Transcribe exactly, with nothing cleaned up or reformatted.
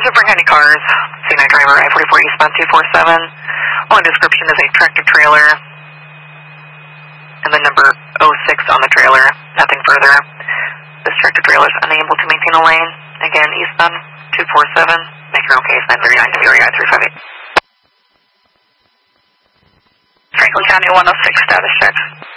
Super County Cars, C nine driver, I forty-four eastbound two four seven. Only description is a tractor trailer. And the number oh six on the trailer, nothing further. This tractor trailer is unable to maintain a lane. Again, eastbound two four seven. Make your own case, nine three nine, W R I three five eight. Franklin County one oh six status check.